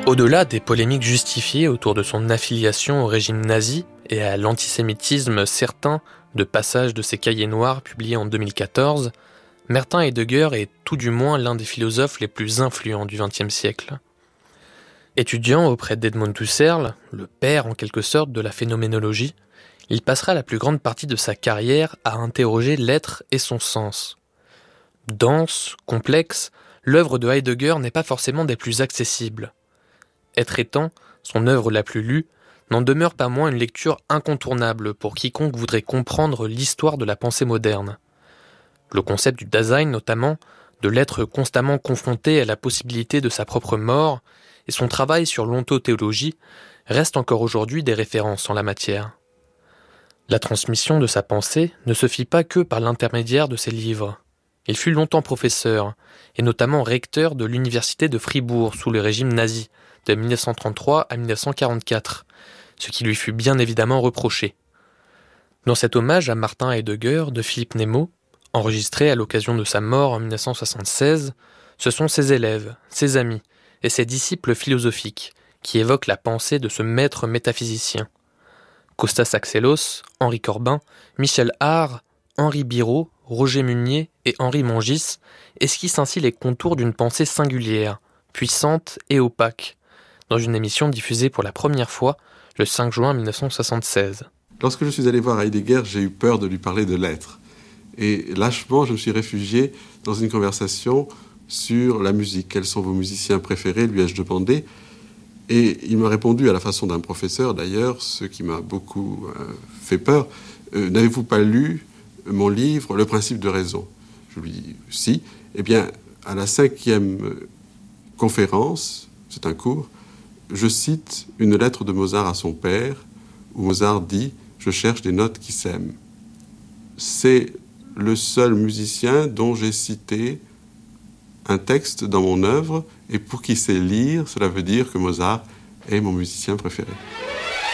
Au-delà des polémiques justifiées autour de son affiliation au régime nazi et à l'antisémitisme certain de passages de ses cahiers noirs publiés en 2014, Martin Heidegger est tout du moins l'un des philosophes les plus influents du XXe siècle. Étudiant auprès d'Edmund Husserl, le père en quelque sorte de la phénoménologie, il passera la plus grande partie de sa carrière à interroger l'être et son sens. Dense, complexe, l'œuvre de Heidegger n'est pas forcément des plus accessibles. Être étant, son œuvre la plus lue, n'en demeure pas moins une lecture incontournable pour quiconque voudrait comprendre l'histoire de la pensée moderne. Le concept du Dasein notamment, de l'être constamment confronté à la possibilité de sa propre mort, et son travail sur l'ontothéologie restent encore aujourd'hui des références en la matière. La transmission de sa pensée ne se fit pas que par l'intermédiaire de ses livres. Il fut longtemps professeur, et notamment recteur de l'université de Fribourg sous le régime nazi, de 1933 à 1944, ce qui lui fut bien évidemment reproché. Dans cet hommage à Martin Heidegger de Philippe Nemo, enregistré à l'occasion de sa mort en 1976, ce sont ses élèves, ses amis et ses disciples philosophiques qui évoquent la pensée de ce maître métaphysicien. Kostas Axelos, Henri Corbin, Michel Haar, Henri Biraud, Roger Munier et Henri Mongis esquissent ainsi les contours d'une pensée singulière, puissante et opaque, dans une émission diffusée pour la première fois le 5 juin 1976. Lorsque je suis allé voir Heidegger, j'ai eu peur de lui parler de l'être. Et lâchement, je me suis réfugié dans une conversation sur la musique. Quels sont vos musiciens préférés, lui ai-je demandé. Et il m'a répondu à la façon d'un professeur, d'ailleurs, ce qui m'a beaucoup fait peur. N'avez-vous pas lu mon livre, Le principe de raison ? Je lui dis, si. Eh bien, à la 5e conférence, c'est un cours, je cite une lettre de Mozart à son père, où Mozart dit « Je cherche des notes qui s'aiment ». C'est le seul musicien dont j'ai cité un texte dans mon œuvre, et pour qui sait lire, cela veut dire que Mozart est mon musicien préféré.